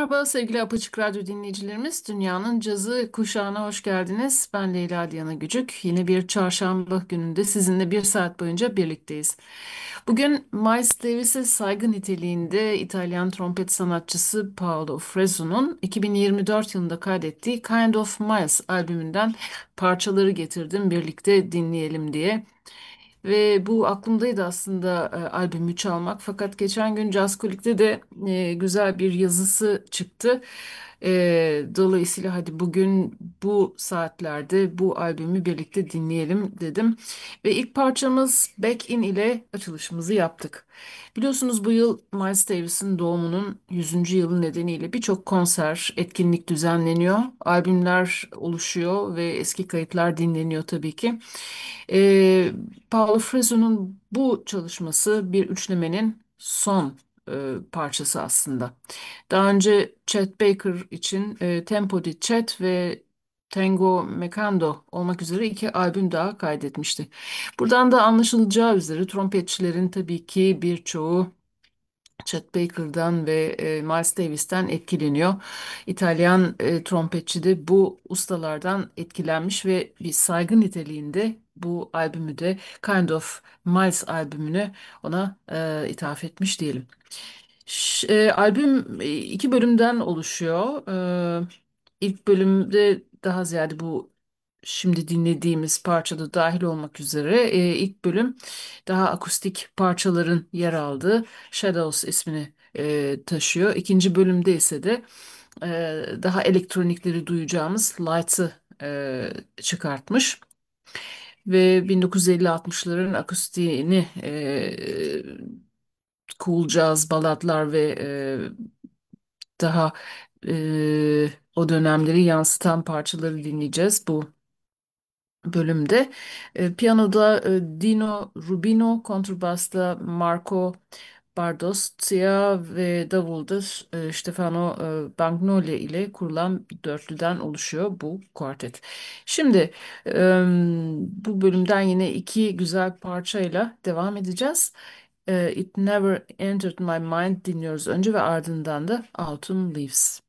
Merhaba sevgili Apaçık Radyo dinleyicilerimiz. Dünyanın cazı kuşağına hoş geldiniz. Ben Leyla Diana Gücük. Yine bir çarşamba gününde sizinle bir saat boyunca birlikteyiz. Bugün Miles Davis'e saygı niteliğinde İtalyan trompet sanatçısı Paolo Freso'nun 2024 yılında kaydettiği Kind of Miles albümünden parçaları getirdim birlikte dinleyelim diye. Ve bu aklımdaydı aslında albümü çalmak. Fakat geçen gün Jazzkolik'te de güzel bir yazısı çıktı. Dolayısıyla hadi bugün bu saatlerde bu albümü birlikte dinleyelim dedim. Ve ilk parçamız Back In ile açılışımızı yaptık. Biliyorsunuz bu yıl Miles Davis'in doğumunun 100. yılı nedeniyle birçok konser, etkinlik düzenleniyor. Albümler oluşuyor ve eski kayıtlar dinleniyor tabii ki. Ee, Paulo Freso'nun bu çalışması bir üçlemenin son parçası aslında. Daha önce Chet Baker için Tempo di Chet ve Tango Mekando olmak üzere iki albüm daha kaydetmişti. Buradan da anlaşılacağı üzere trompetçilerin tabii ki birçoğu Chet Baker'dan ve Miles Davis'ten etkileniyor. İtalyan trompetçi de bu ustalardan etkilenmiş ve bir saygı niteliğinde bu albümü de Kind of Miles albümünü ona ithaf etmiş diyelim. Albüm iki bölümden oluşuyor. İlk bölümde daha ziyade bu şimdi dinlediğimiz parçada dahil olmak üzere ilk bölüm daha akustik parçaların yer aldığı Shadows ismini taşıyor. İkinci bölümde ise de daha elektronikleri duyacağımız Lights'ı çıkartmış ve 1950-60'ların akustiğini cool jazz, baladlar ve daha o dönemleri yansıtan parçaları dinleyeceğiz bu bölümde. Piyanoda Dino Rubino, kontrbasta Marco Bardostia ve davulda Stefano Bagnoli ile kurulan bir dörtlüden oluşuyor bu kuartet. Şimdi e, bu bölümden yine iki güzel parçayla devam edeceğiz. It Never Entered My Mind dinliyoruz önce ve ardından da Autumn Leaves.